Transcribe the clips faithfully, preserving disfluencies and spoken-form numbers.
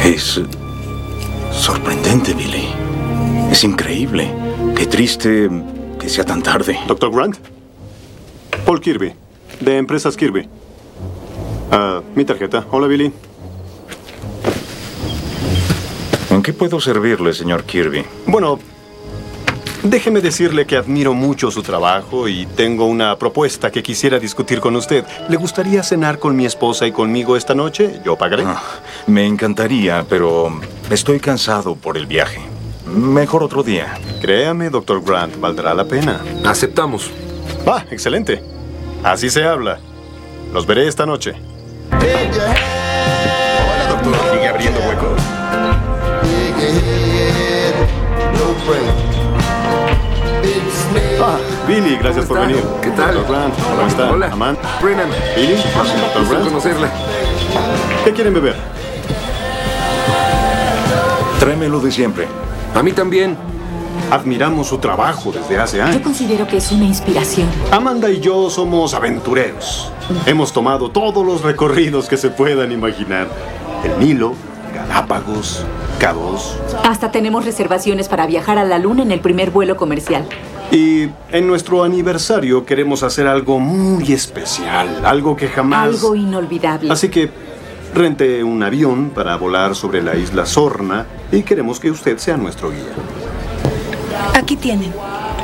Es sorprendente, Billy. Es increíble. Qué triste que sea tan tarde. ¿Doctor Grant? Paul Kirby, de Empresas Kirby. Uh, mi tarjeta. Hola, Billy. ¿En qué puedo servirle, señor Kirby? Bueno, déjeme decirle que admiro mucho su trabajo y tengo una propuesta que quisiera discutir con usted. ¿Le gustaría cenar con mi esposa y conmigo esta noche? Yo pagaré. Ah, me encantaría, pero estoy cansado por el viaje. Mejor otro día. Créame, doctor Grant, valdrá la pena. Aceptamos. Ah, excelente. Así se habla. Los veré esta noche. Hola, doctor. Sigue abriendo huecos. Ah, Billy, gracias por venir. ¿Qué tal? Doctor Grant, ¿cómo está? Hola. Amanda. Brennan. Billy, doctor Gusto Grant. conocerle. ¿Qué quieren beber? Tráemelo de siempre. A mí también. Admiramos su trabajo desde hace Yo años. considero que es una inspiración. Amanda y yo somos aventureros. Hemos tomado todos los recorridos que se puedan imaginar. El Nilo, Galápagos, K dos. Hasta tenemos reservaciones para viajar a la Luna en el primer vuelo comercial. Y en nuestro aniversario queremos hacer algo muy especial, algo que jamás... Algo inolvidable. Así que rente un avión para volar sobre la isla Sorna y queremos que usted sea nuestro guía. Aquí tienen.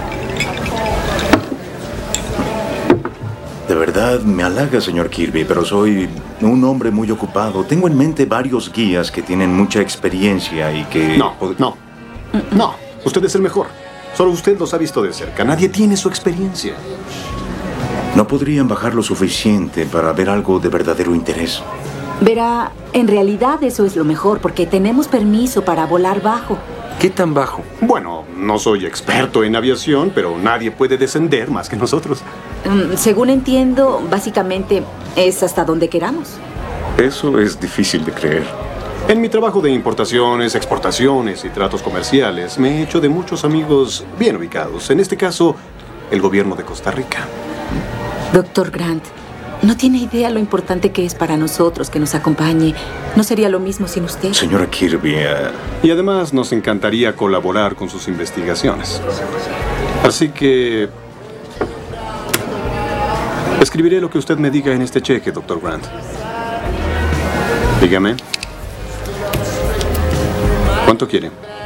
De verdad, me halaga, señor Kirby, pero soy un hombre muy ocupado. Tengo en mente varios guías que tienen mucha experiencia y que... No, no, no. Usted es el mejor. Solo usted los ha visto de cerca. Nadie tiene su experiencia. ¿No podrían bajar lo suficiente para ver algo de verdadero interés? Verá, en realidad eso es lo mejor, porque tenemos permiso para volar bajo. ¿Qué tan bajo? Bueno, no soy experto en aviación, pero nadie puede descender más que nosotros. Mm, según entiendo, básicamente es hasta donde queramos. Eso es difícil de creer. En mi trabajo de importaciones, exportaciones y tratos comerciales, me he hecho de muchos amigos bien ubicados. En este caso, el gobierno de Costa Rica. Doctor Grant, no tiene idea lo importante que es para nosotros que nos acompañe. No sería lo mismo sin usted. Señora Kirby, uh... y además nos encantaría colaborar con sus investigaciones. Así que... escribiré lo que usted me diga en este cheque, doctor Grant. Dígame. ¿Cuánto quiere?